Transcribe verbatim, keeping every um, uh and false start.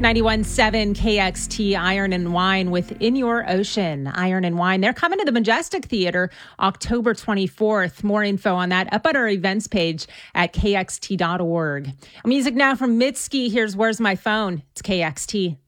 ninety-one point seven K X T, Iron and Wine with In Your Ocean. Iron and Wine. They're coming to the Majestic Theater October twenty-fourth. More info on that up at our events page at K X T dot org. Music now from Mitski. Here's Where's My Phone? It's K X T.